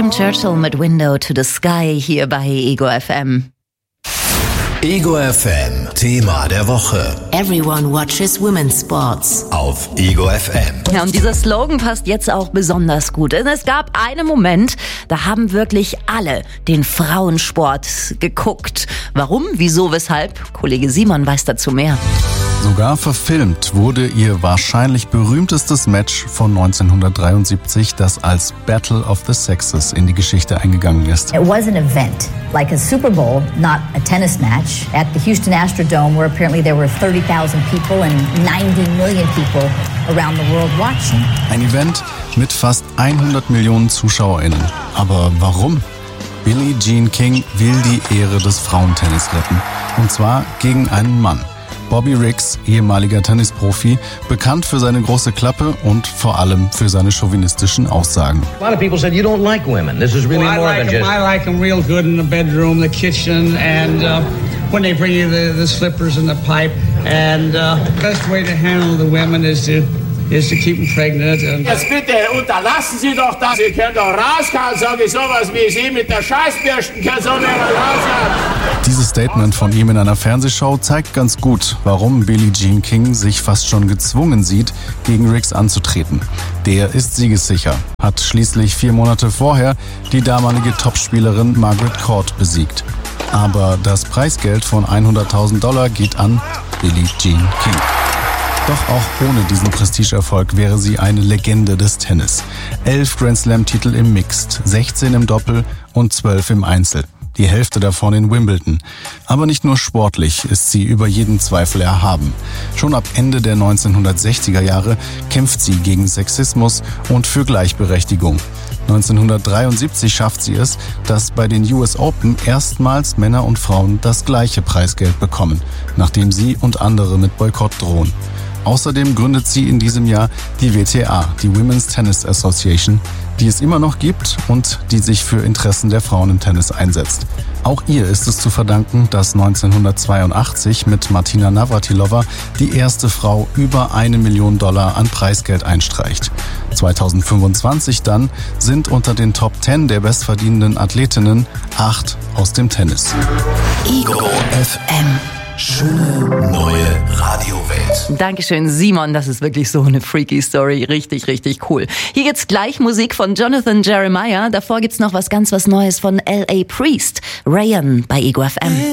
Winston Churchill mit Window to the Sky hier bei Ego FM. Ego FM, Thema der Woche. Everyone watches women's sports. Auf Ego FM. Ja, und dieser Slogan passt jetzt auch besonders gut. Denn es gab einen Moment, da haben wirklich alle den Frauensport geguckt. Warum, wieso, weshalb? Kollege Simon weiß dazu mehr. Sogar verfilmt wurde ihr wahrscheinlich berühmtestes Match von 1973, das als Battle of the Sexes in die Geschichte eingegangen ist. It was an event, like a Super Bowl, not a tennis match, at the Houston Astrodome, where apparently there were 30,000 people and 90 million people around the world watching. Ein Event mit fast 100 Millionen ZuschauerInnen. Aber warum? Billie Jean King will die Ehre des Frauentennis retten. Und zwar gegen einen Mann. Bobby Riggs, ehemaliger Tennisprofi, bekannt für seine große Klappe und vor allem für seine chauvinistischen Aussagen. A lot of people said you don't like women. This is really more than just... I like them real good in the bedroom, the kitchen, and when they bring you the slippers and the pipe. And the best way to handle the women is to keep them pregnant. Jetzt bitte unterlassen Sie doch das. Sie können doch rauskommen, sage ich sowas wie Sie mit der Scheißbürsten können so wieder rauskommen. Dieses Statement von ihm in einer Fernsehshow zeigt ganz gut, warum Billie Jean King sich fast schon gezwungen sieht, gegen Riggs anzutreten. Der ist siegessicher, hat schließlich 4 Monate vorher die damalige Topspielerin Margaret Court besiegt. Aber das Preisgeld von $100.000 geht an Billie Jean King. Doch auch ohne diesen Prestigeerfolg wäre sie eine Legende des Tennis. 11 Grand-Slam-Titel im Mixed, 16 im Doppel und 12 im Einzel. Die Hälfte davon in Wimbledon. Aber nicht nur sportlich ist sie über jeden Zweifel erhaben. Schon ab Ende der 1960er Jahre kämpft sie gegen Sexismus und für Gleichberechtigung. 1973 schafft sie es, dass bei den US Open erstmals Männer und Frauen das gleiche Preisgeld bekommen, nachdem sie und andere mit Boykott drohen. Außerdem gründet sie in diesem Jahr die WTA, die Women's Tennis Association, die es immer noch gibt und die sich für Interessen der Frauen im Tennis einsetzt. Auch ihr ist es zu verdanken, dass 1982 mit Martina Navratilova die erste Frau über $1 Million an Preisgeld einstreicht. 2025 dann sind unter den Top 10 der bestverdienenden Athletinnen 8 aus dem Tennis. Ego FM. Schöne neue Radiowelt. Dankeschön, Simon. Das ist wirklich so eine freaky Story. Richtig, richtig cool. Hier gibt's gleich Musik von Jonathan Jeremiah. Davor gibt's noch was Neues von L.A. Priest. Rayan bei Ego FM.